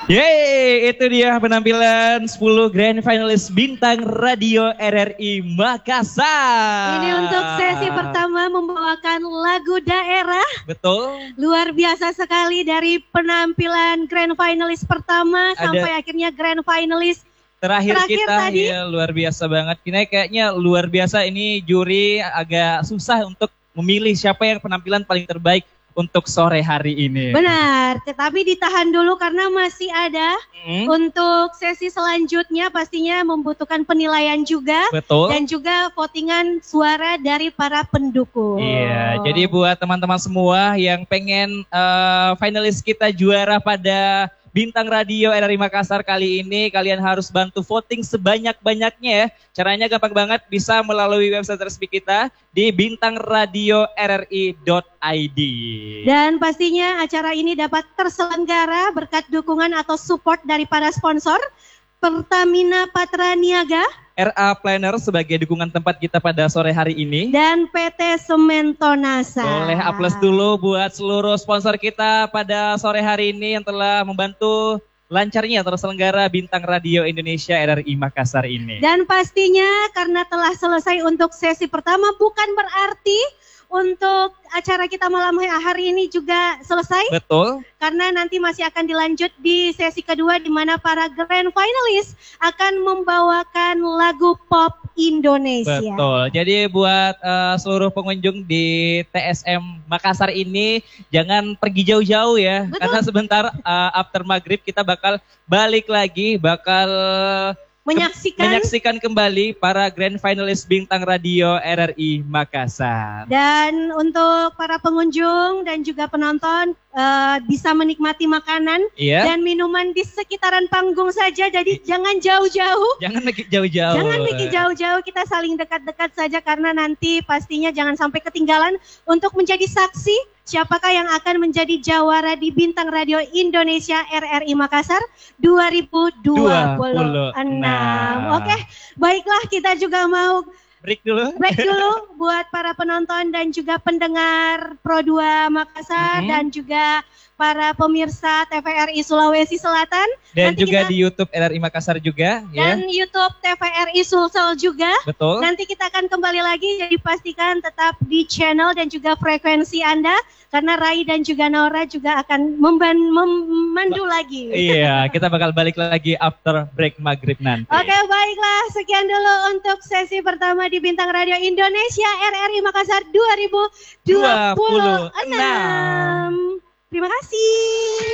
Yeay, itu dia penampilan 10 Grand Finalis Bintang Radio RRI Makassar. Ini untuk sesi pertama membawakan lagu daerah. Betul. Luar biasa sekali dari penampilan Grand Finalis pertama sampai akhirnya Grand Finalis terakhir kita tadi. Ya, luar biasa banget. Ini kayaknya luar biasa, ini juri agak susah untuk memilih siapa yang penampilan paling terbaik untuk sore hari ini. Benar, tetapi ditahan dulu karena masih ada untuk sesi selanjutnya, pastinya membutuhkan penilaian juga. Betul. Dan juga votingan suara dari para pendukung. Iya, jadi buat teman-teman semua yang pengen finalis kita juara pada Bintang Radio RRI Makassar kali ini, kalian harus bantu voting sebanyak-banyaknya ya. Caranya gampang banget, bisa melalui website resmi kita di bintangradiorri.id. Dan pastinya acara ini dapat terselenggara berkat dukungan atau support dari para sponsor Pertamina Patra Niaga, RA Planner sebagai dukungan tempat kita pada sore hari ini. Dan PT Semen Tonasa. Boleh aplaus dulu buat seluruh sponsor kita pada sore hari ini yang telah membantu lancarnya terselenggara Bintang Radio Indonesia RRI Makassar ini. Dan pastinya karena telah selesai untuk sesi pertama bukan berarti untuk acara kita malam hari ini juga selesai. Betul. Karena nanti masih akan dilanjut di sesi kedua di mana para grand finalis akan membawakan lagu pop Indonesia. Betul. Jadi buat seluruh pengunjung di TSM Makassar ini jangan pergi jauh-jauh ya. Betul. Karena sebentar after maghrib kita bakal balik lagi, bakal menyaksikan kembali para grand finalis Bintang Radio RRI Makassar. Dan untuk para pengunjung dan juga penonton bisa menikmati makanan dan minuman di sekitaran panggung saja. Jadi jangan jauh-jauh. Jangan pergi jauh-jauh. Jangan pergi jauh-jauh, kita saling dekat-dekat saja karena nanti pastinya jangan sampai ketinggalan untuk menjadi saksi siapakah yang akan menjadi jawara di Bintang Radio Indonesia RRI Makassar 2026. Oke, baiklah kita juga mau break dulu buat para penonton dan juga pendengar Pro 2 Makassar dan juga para pemirsa TVRI Sulawesi Selatan. Dan nanti juga di YouTube RRI Makassar juga. Dan YouTube TVRI Sulsel juga. Betul. Nanti kita akan kembali lagi, jadi pastikan tetap di channel dan juga frekuensi Anda. Karena Rai dan juga Nora juga akan memandu lagi. Iya, kita bakal balik lagi after break maghrib nanti. Oke, baiklah. Sekian dulu untuk sesi pertama di Bintang Radio Indonesia RRI Makassar 2026. Terima kasih.